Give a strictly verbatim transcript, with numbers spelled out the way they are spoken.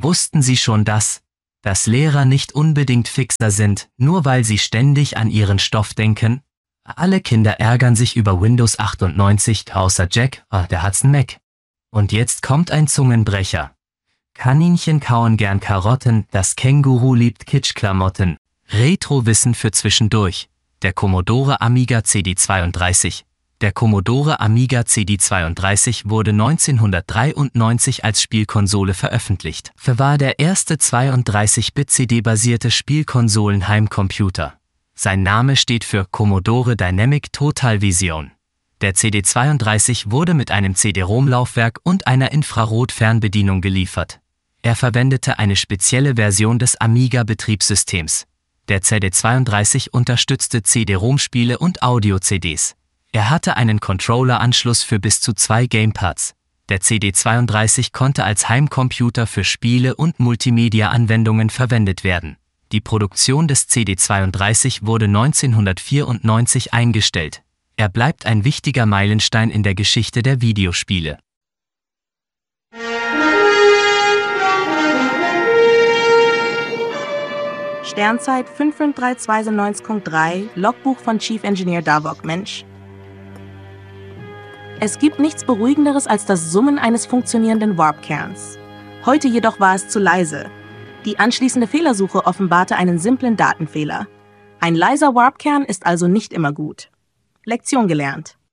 Wussten Sie schon das, dass Lehrer nicht unbedingt Fixer sind, nur weil sie ständig an ihren Stoff denken? Alle Kinder ärgern sich über Windows achtundneunzig, außer Jack, oh, der hat's n Mac. Und jetzt kommt ein Zungenbrecher. Kaninchen kauen gern Karotten, das Känguru liebt Kitschklamotten. Retro-Wissen für zwischendurch. Der Commodore Amiga C D zweiunddreißig. Der Commodore Amiga C D zweiunddreißig wurde neunzehnhundertdreiundneunzig als Spielkonsole veröffentlicht. Er war der erste zweiunddreißig-Bit-C D-basierte Spielkonsolen-Heimcomputer. Sein Name steht für Commodore Dynamic Total Vision. Der C D zweiunddreißig wurde mit einem C D-ROM-Laufwerk und einer Infrarot-Fernbedienung geliefert. Er verwendete eine spezielle Version des Amiga-Betriebssystems. Der C D zweiunddreißig unterstützte C D-ROM-Spiele und Audio-C Ds. Er hatte einen Controller-Anschluss für bis zu zwei Gamepads. Der C D zweiunddreißig konnte als Heimcomputer für Spiele und Multimedia-Anwendungen verwendet werden. Die Produktion des C D zweiunddreißig wurde neunzehnhundertvierundneunzig eingestellt. Er bleibt ein wichtiger Meilenstein in der Geschichte der Videospiele. Sternzeit fünf fünf drei zwei neun Punkt drei, Logbuch von Chief Engineer Davok, Mensch. Es gibt nichts Beruhigenderes als das Summen eines funktionierenden Warp-Kerns. Heute jedoch war es zu leise. Die anschließende Fehlersuche offenbarte einen simplen Datenfehler. Ein leiser Warp-Kern ist also nicht immer gut. Lektion gelernt.